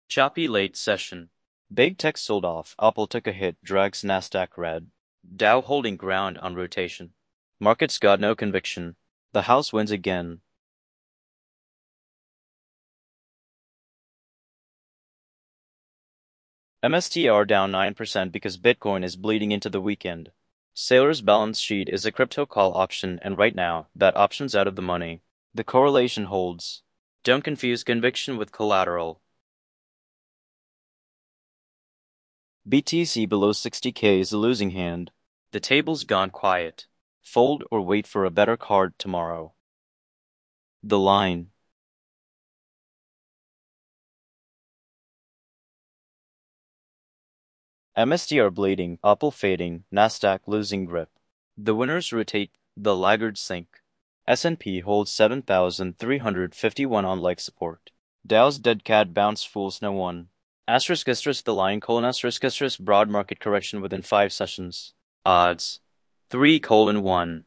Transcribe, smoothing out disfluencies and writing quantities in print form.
Choppy late session. Big tech sold off. Apple took a hit, drags Nasdaq red. Dow holding ground on rotation. Markets got no conviction. The House wins again. MSTR down 9% because Bitcoin is bleeding into the weekend. Sailor's balance sheet is a crypto call option, and right now, that option's out of the money. The correlation holds. Don't confuse conviction with collateral. BTC below 60K is a losing hand. The table's gone quiet. Fold or wait for a better card tomorrow. The line. MSTR bleeding, Apple fading, Nasdaq losing grip. The winners rotate, the laggards sink. S&P holds 7,351 on like support. Dow's dead cat bounce fools no one. Asterisk the line : asterisk broad market correction within 5 sessions. Odds 3:1.